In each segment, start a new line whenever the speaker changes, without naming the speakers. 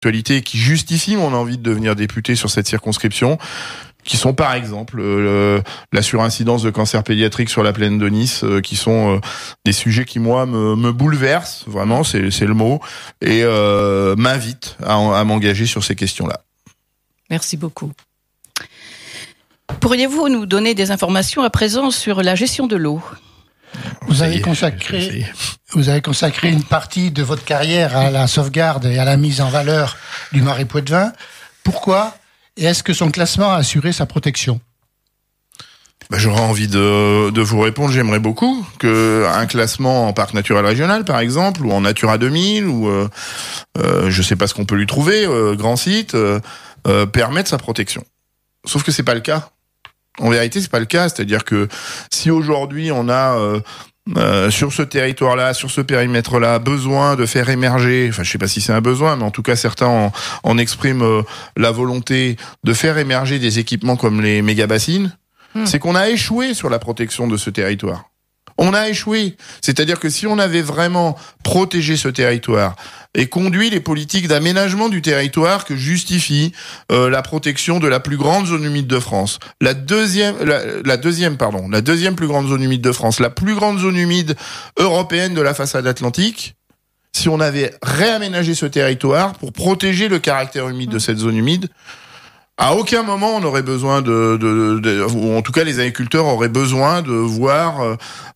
actualité qui justifient mon envie de devenir député sur cette circonscription, qui sont par exemple la surincidence de cancer pédiatrique sur la plaine de Nice, qui sont des sujets qui moi me bouleversent, vraiment c'est le mot, et m'invitent à m'engager sur ces questions-là.
Merci beaucoup. Pourriez-vous nous donner des informations à présent sur la gestion de l'eau ?
Vous avez consacré une partie de votre carrière à la sauvegarde et à la mise en valeur du Marais Poitevin. Pourquoi ? Et est-ce que son classement a assuré sa protection ?
J'aurais envie de vous répondre. J'aimerais beaucoup qu'un classement en parc naturel régional, par exemple, ou en Natura 2000, ou je sais pas ce qu'on peut lui trouver, grand site, permette sa protection. Sauf que c'est pas le cas. En vérité, c'est pas le cas. C'est-à-dire que si aujourd'hui on a sur ce territoire-là, sur ce périmètre-là, besoin de faire émerger, enfin je sais pas si c'est un besoin, mais en tout cas certains en expriment la volonté de faire émerger des équipements comme les méga-bassines, c'est qu'on a échoué sur la protection de ce territoire. On a échoué. C'est-à-dire que si on avait vraiment protégé ce territoire et conduit les politiques d'aménagement du territoire que justifie la protection de la plus grande zone humide de France, la deuxième plus grande zone humide de France, la plus grande zone humide européenne de la façade atlantique, si on avait réaménagé ce territoire pour protéger le caractère humide de cette zone humide, à aucun moment on aurait besoin ou en tout cas les agriculteurs auraient besoin de voir,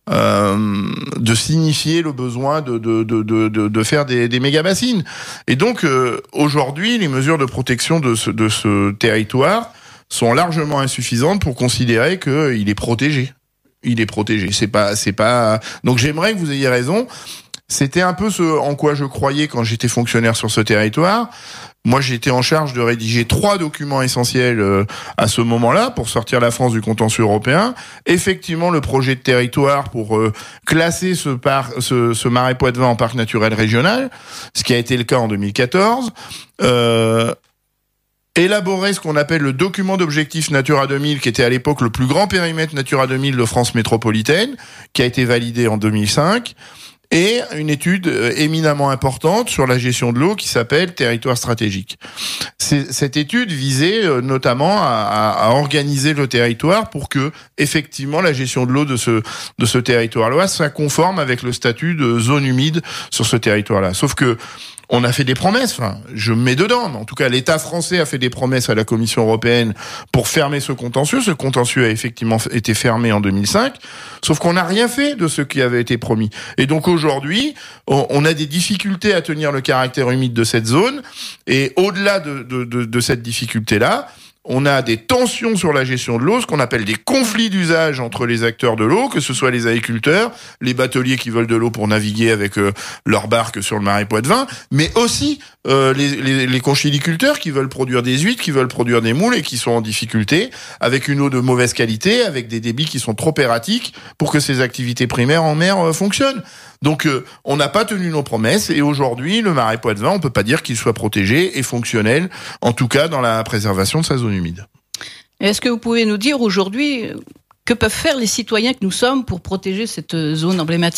de signifier le besoin de faire des méga-bassines. Et donc aujourd'hui, les mesures de protection de ce territoire sont largement insuffisantes pour considérer qu'il est protégé. Il est protégé. C'est pas. Donc j'aimerais que vous ayez raison. C'était un peu ce en quoi je croyais quand j'étais fonctionnaire sur ce territoire. Moi, j'étais en charge de rédiger 3 documents essentiels à ce moment-là pour sortir la France du contentieux européen. Effectivement, le projet de territoire pour classer ce Marais Poitevin en parc naturel régional, ce qui a été le cas en 2014. Élaborer ce qu'on appelle le document d'objectifs Natura 2000, qui était à l'époque le plus grand périmètre Natura 2000 de France métropolitaine, qui a été validé en 2005. Et une étude éminemment importante sur la gestion de l'eau qui s'appelle Territoire stratégique. Cette étude visait notamment à organiser le territoire pour que, effectivement, la gestion de l'eau de ce territoire-là soit conforme avec le statut de zone humide sur ce territoire-là. Sauf que on a fait des promesses, enfin, je me mets dedans, mais en tout cas, l'État français a fait des promesses à la Commission européenne pour fermer ce contentieux. Ce contentieux a effectivement été fermé en 2005, sauf qu'on n'a rien fait de ce qui avait été promis. Et donc aujourd'hui, on a des difficultés à tenir le caractère humide de cette zone, et au-delà de cette difficulté-là, on a des tensions sur la gestion de l'eau, ce qu'on appelle des conflits d'usage entre les acteurs de l'eau, que ce soit les agriculteurs, les bateliers qui veulent de l'eau pour naviguer avec leurs barques sur le Marais Poitevin, mais aussi les conchiliculteurs qui veulent produire des huîtres, qui veulent produire des moules et qui sont en difficulté, avec une eau de mauvaise qualité, avec des débits qui sont trop erratiques pour que ces activités primaires en mer fonctionnent. Donc on n'a pas tenu nos promesses et aujourd'hui le Marais Poitevin, on peut pas dire qu'il soit protégé et fonctionnel, en tout cas dans la préservation de sa zone humide.
Est-ce que vous pouvez nous dire aujourd'hui que peuvent faire les citoyens que nous sommes pour protéger cette zone emblématique ?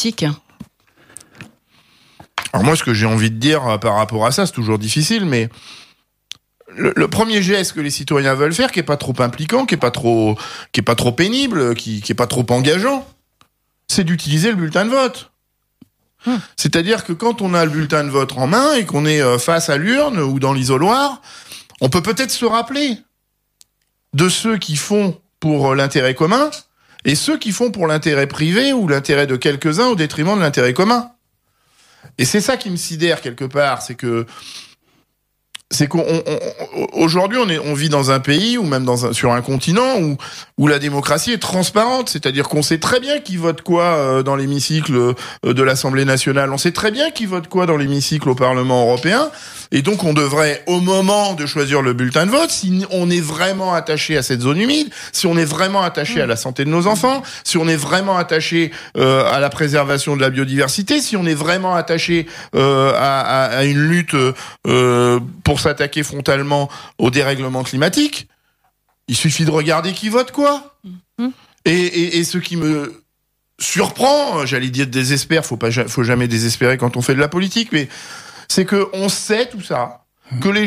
Alors moi, ce que j'ai envie de dire par rapport à ça, c'est toujours difficile, mais le premier geste que les citoyens veulent faire, qui est pas trop impliquant, qui est pas trop pénible, qui est pas trop engageant, c'est d'utiliser le bulletin de vote. C'est-à-dire que quand on a le bulletin de vote en main et qu'on est face à l'urne ou dans l'isoloir, on peut peut-être se rappeler de ceux qui font pour l'intérêt commun et ceux qui font pour l'intérêt privé ou l'intérêt de quelques-uns au détriment de l'intérêt commun. Et c'est ça qui me sidère quelque part, c'est qu'aujourd'hui on vit dans un pays ou même sur un continent où la démocratie est transparente, c'est-à-dire qu'on sait très bien qui vote quoi dans l'hémicycle de l'Assemblée nationale, on sait très bien qui vote quoi dans l'hémicycle au Parlement européen, et donc on devrait, au moment de choisir le bulletin de vote, si on est vraiment attaché à cette zone humide, si on est vraiment attaché à la santé de nos enfants, si on est vraiment attaché à la préservation de la biodiversité, si on est vraiment attaché à une lutte pour s'attaquer frontalement au dérèglement climatique, il suffit de regarder qui vote quoi. Et ce qui me surprend, j'allais dire désespère, faut jamais désespérer quand on fait de la politique, mais c'est que on sait tout ça, que les